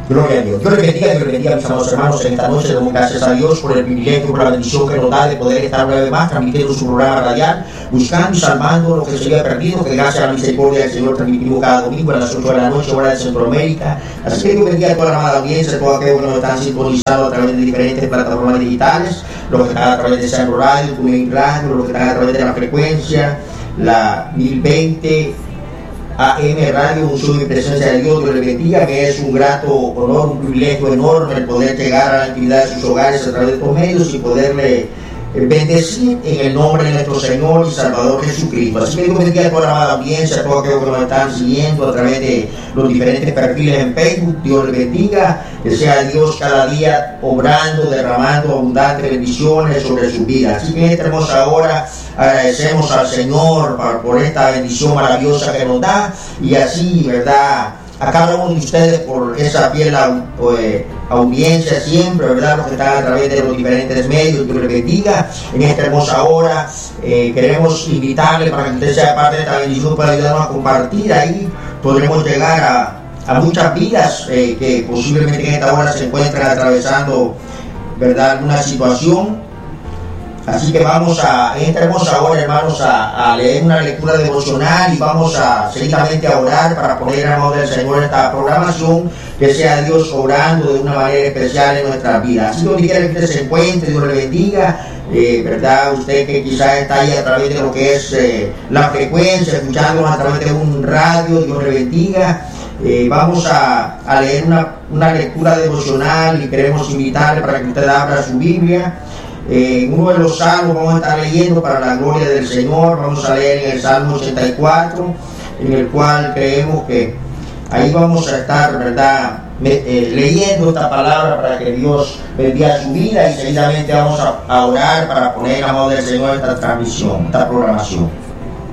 Gloria a Dios. Dios les bendiga, mis amados hermanos, en esta noche. Damos gracias a Dios por el privilegio, por la bendición que nos da de poder estar una vez más transmitiendo su programa radial, buscando y salvando lo que se había perdido, que gracias a la misericordia del Señor transmitimos cada domingo a las 8 de la noche, hora de Centroamérica. Así que Dios bendiga a toda la amada audiencia, a todos aquellos que nos están sintonizando a través de diferentes plataformas digitales, los que están a través de Centro Radio, Tuning Radio, los que están a través de la frecuencia, la 1020 AM Radio, un show de presencia de Dios. Dios les bendiga, que es un grato honor, un privilegio enorme el poder llegar a la actividad de sus hogares a través de estos medios y poderle bendecir en el nombre de nuestro Señor y Salvador Jesucristo. Así que Dios bendiga a toda la amada audiencia, a todos aquellos que nos están siguiendo a través de los diferentes perfiles en Facebook. Dios les bendiga, que sea Dios cada día obrando, derramando abundantes bendiciones sobre sus vidas. Así que en esta hermosa hora agradecemos al Señor por esta bendición maravillosa que nos da, y así, ¿verdad?, a cada uno de ustedes por esa fiel audiencia siempre, ¿verdad?, los que están a través de los diferentes medios. Dios les bendiga en esta hermosa hora. Queremos invitarle para que usted sea parte de esta bendición, para ayudarnos a compartir. Ahí podremos llegar a muchas vidas que posiblemente en esta hora se encuentran atravesando, ¿verdad?, alguna situación. Así que vamos en esta hermosa hora, hermanos, a leer una lectura devocional, y vamos seguidamente a orar para poner en manos del Señor esta programación, que sea Dios obrando de una manera especial en nuestras vidas. Así que donde quiera que usted se encuentre, Dios le bendiga, ¿verdad? Usted que quizás está ahí a través de lo que es la frecuencia, escuchándonos a través de un radio, Dios le bendiga. Vamos a leer una lectura devocional, y queremos invitarle para que usted abra su Biblia. Uno de los salmos vamos a estar leyendo para la gloria del Señor. Vamos a leer en el Salmo 84, en el cual creemos que ahí vamos a estar, ¿verdad?, leyendo esta palabra para que Dios bendiga su vida, y seguidamente vamos a orar para poner en la mano del Señor esta transmisión, esta programación.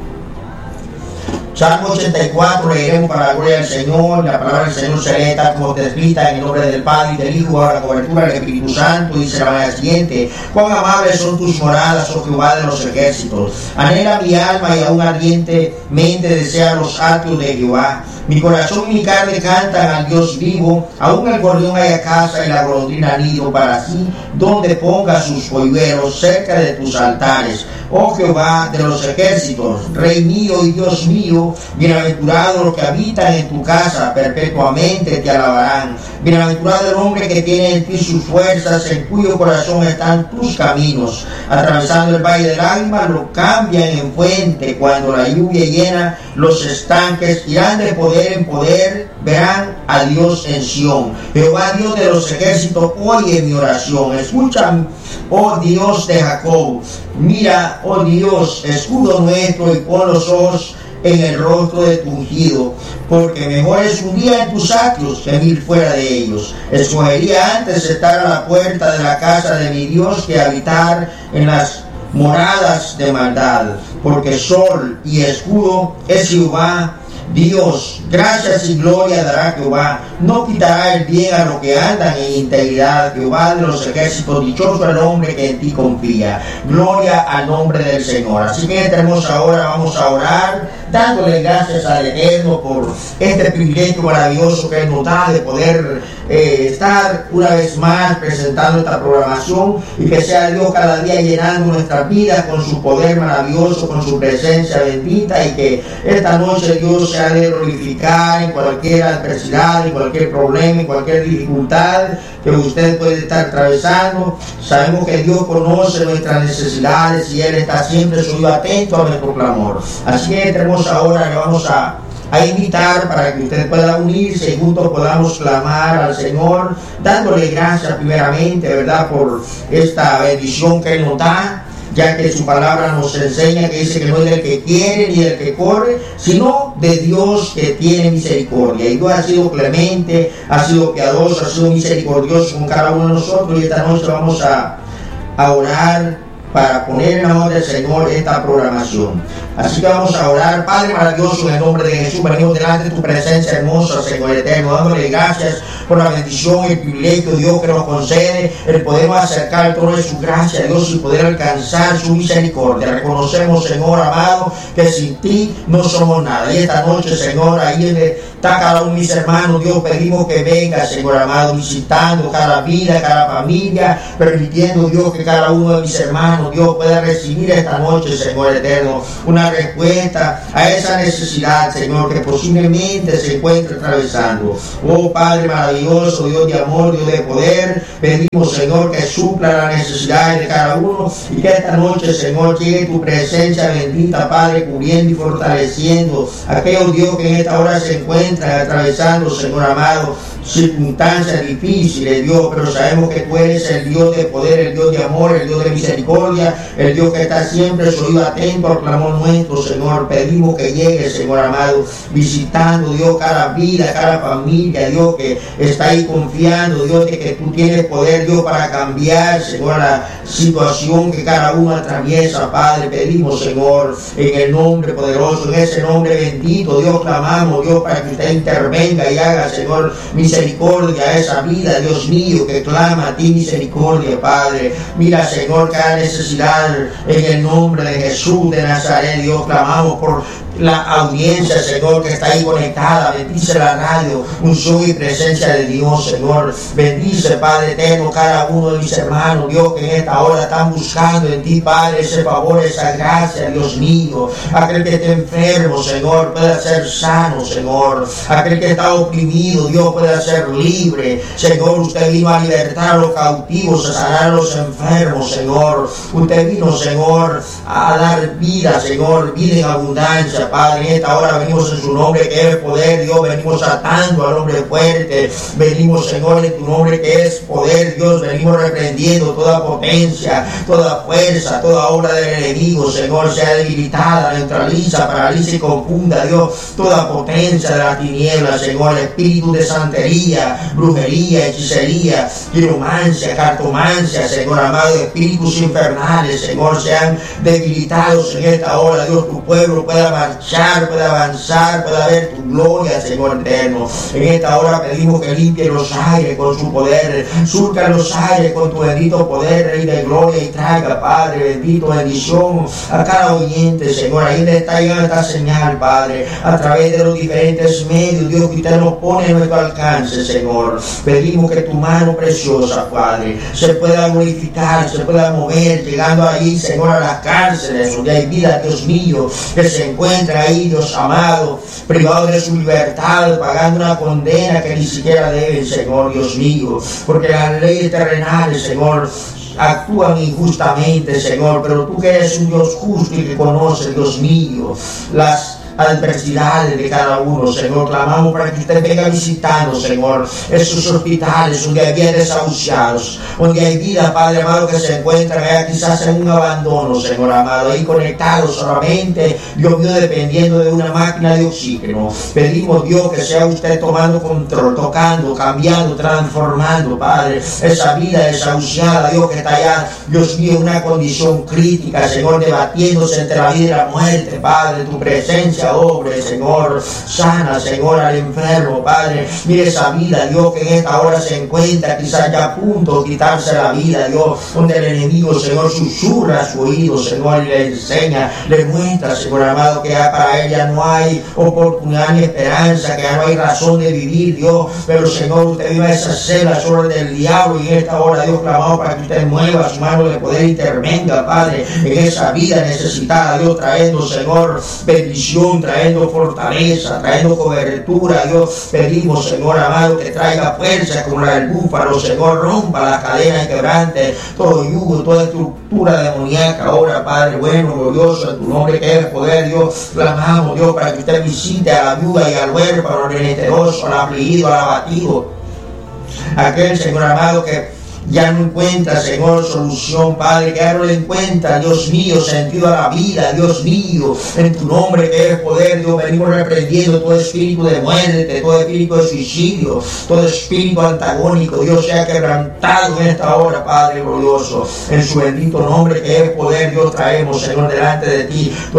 Salmo 84, leeremos para la gloria del Señor. La palabra del Señor se lee tal como está escrita, en el nombre del Padre y del Hijo, a la cobertura del Espíritu Santo. Dice la manera siguiente: cuán amables son tus moradas, oh Jehová de los ejércitos. Anhela mi alma, y aún ardientemente desea los atrios de Jehová. Mi corazón y mi carne cantan al Dios vivo. Aún el gorrión haya casa y la golondrina nido para sí, donde ponga sus polluelos cerca de tus altares. Oh Jehová de los ejércitos, Rey mío y Dios mío, bienaventurados los que habitan en tu casa, perpetuamente te alabarán. Bienaventurado el hombre que tiene en ti sus fuerzas, en cuyo corazón están tus caminos. Atravesando el valle de lágrimas, lo cambian en fuente. Cuando la lluvia llena los estanques, irán de poder en poder, verán a Dios en Sión. Jehová Dios de los ejércitos, oye mi oración. Escucha, oh Dios de Jacob. Mira, oh Dios, escudo nuestro, y pon los ojos en el rostro de tu ungido, porque mejor es un día en tus atrios que 1000 fuera de ellos. Escogería antes estar a la puerta de la casa de mi Dios que habitar en las moradas de maldad, porque sol y escudo es Jehová Dios. Gracias y gloria dará Jehová, no quitará el bien a los que andan en integridad. Jehová de los ejércitos, dichoso el hombre que en ti confía. Gloria al nombre del Señor. Así que en esta hermosa hora vamos a orar, dándole gracias al Eterno por este privilegio maravilloso que Él nos da de poder estar una vez más presentando esta programación, y que sea Dios cada día llenando nuestras vidas con su poder maravilloso, con su presencia bendita, y que esta noche Dios se ha de glorificar en cualquier adversidad, en cualquier problema, en cualquier dificultad que usted puede estar atravesando. Sabemos que Dios conoce nuestras necesidades, y Él está siempre su oído atento a nuestro clamor. Así que tenemos ahora que vamos a invitar para que usted pueda unirse y juntos podamos clamar al Señor, dándole gracias primeramente, ¿verdad?, por esta bendición que Él nos da, ya que su palabra nos enseña que dice que no es del que quiere ni del que corre, sino de Dios que tiene misericordia. Y Dios ha sido clemente, ha sido piadoso, ha sido misericordioso con cada uno de nosotros, y esta noche vamos a orar para poner en la mano del Señor esta programación. Así que vamos a orar. Padre maravilloso, en el nombre de Jesús, venimos delante de tu presencia hermosa, Señor eterno, dándole gracias por la bendición y el privilegio, Dios, que nos concede el poder acercar al trono de su gracia, Dios, y poder alcanzar su misericordia. Reconocemos, Señor amado, que sin ti no somos nada. Y esta noche, Señor, ahí está cada uno de mis hermanos, Dios, pedimos que venga, Señor amado, visitando cada vida, cada familia, permitiendo, Dios, que cada uno de mis hermanos, Dios, pueda recibir esta noche, Señor eterno, una respuesta a esa necesidad, Señor, que posiblemente se encuentre atravesando. Oh Padre maravilloso, Dios de amor, Dios de poder, pedimos, Señor, que supla la necesidad de cada uno y que esta noche, Señor, llegue tu presencia bendita, Padre, cubriendo y fortaleciendo a aquellos, Dios, que en esta hora se encuentran atravesando, Señor amado, circunstancias difíciles, Dios, pero sabemos que tú eres el Dios de poder, el Dios de amor, el Dios de misericordia, el Dios que está siempre su oído atento al clamor nuestro, Señor. Pedimos que llegue, Señor amado, visitando, Dios, cada vida, cada familia, Dios, que está ahí confiando, Dios, de que tú tienes poder, Dios, para cambiar, Señor, la situación que cada uno atraviesa, Padre. Pedimos, Señor, en el nombre poderoso, en ese nombre bendito, Dios, clamamos, Dios, para que usted intervenga y haga, Señor, misericordia a esa vida, Dios mío, que clama a ti misericordia, Padre. Mira, Señor, cada necesidad en el nombre de Jesús de Nazaret, Dios, clamamos por la audiencia, Señor, que está ahí conectada. Bendice la radio, unción y presencia de Dios, Señor. Bendice, Padre eterno, cada uno de mis hermanos, Dios, que en esta hora están buscando en ti, Padre, ese favor, esa gracia, Dios mío. Aquel que esté enfermo, Señor, pueda ser sano, Señor. Aquel que está oprimido, Dios, pueda ser libre. Señor, usted vino a libertar a los cautivos, a sanar a los enfermos, Señor. Usted vino, Señor, a dar vida, Señor, vida en abundancia, Padre. En esta hora venimos en su nombre, que es poder, Dios. Venimos atando al hombre fuerte. Venimos, Señor, en tu nombre, que es poder, Dios. Venimos reprendiendo toda potencia, toda fuerza, toda obra del enemigo, Señor, sea debilitada, neutraliza, paraliza y confunda, Dios, toda potencia de la tiniebla, Señor. Espíritu de santería, brujería, hechicería, quiromancia, cartomancia, Señor amado, espíritus infernales, Señor, sean debilitados en esta hora, Dios. Tu pueblo pueda marchar, pueda avanzar, pueda ver tu gloria, Señor eterno. En esta hora pedimos que limpie los aires con su poder, surca los aires con tu bendito poder, Rey de gloria, y traiga, Padre bendito, bendición a cada oyente, Señor. Ahí le está llegando esta señal, Padre, a través de los diferentes medios, Dios, que usted nos pone en nuestro alcance, Señor. Pedimos que tu mano preciosa, Padre, se pueda glorificar, se pueda mover, llegando ahí, Señor, a las cárceles donde hay vida, Dios mío, que se encuentra ahí, Dios amado, privado de su libertad, pagando una condena que ni siquiera deben, Señor, Dios mío, porque las leyes terrenales, Señor, actúan injustamente, Señor, pero tú que eres un Dios justo y que conoce, Dios mío, las adversidades de cada uno, Señor. Clamamos para que usted venga visitando, Señor, esos hospitales donde hay bien desahuciados, donde hay vida, Padre amado, que se encuentran allá quizás en un abandono, Señor amado, ahí conectados solamente, Dios mío, dependiendo de una máquina de oxígeno. Pedimos, Dios, que sea usted tomando control, tocando, cambiando, transformando, Padre, esa vida desahuciada, Dios, que está allá, Dios mío, en una condición crítica, Señor, debatiéndose entre la vida y la muerte, Padre, tu presencia obre, Señor, sana, Señor, al enfermo, Padre. Mire esa vida, Dios, que en esta hora se encuentra quizás ya a punto de quitarse la vida, Dios, donde el enemigo, Señor, susurra a su oído, Señor, y le enseña, le muestra, Señor amado, que para ella no hay oportunidad ni esperanza, que ya no hay razón de vivir, Dios, pero, Señor, usted viva esa celda sobre del diablo, y en esta hora, Dios, clamamos para que usted mueva su mano de poder, intervenga, Padre, en esa vida necesitada, Dios, trayendo, Señor, bendición, trayendo fortaleza, trayendo cobertura, Dios. Pedimos, Señor amado, que traiga fuerza como la del búfalo, Señor, rompa las cadenas y quebrante todo yugo, toda estructura demoníaca ahora, Padre bueno, glorioso, en tu nombre que es poder, Dios. Clamamos, Dios, para que usted visite a la viuda y al huérfano, al menesteroso, al afligido, al abatido, aquel, Señor amado, que ya no encuentra, Señor, solución, Padre, que ya no le encuentra, Dios mío, sentido a la vida, Dios mío, en tu nombre que es poder, Dios, venimos reprendiendo todo espíritu de muerte, todo espíritu de suicidio, todo espíritu antagónico, Dios, sea quebrantado en esta hora, Padre glorioso, en su bendito nombre que es poder, Dios, traemos, Señor, delante de ti, tu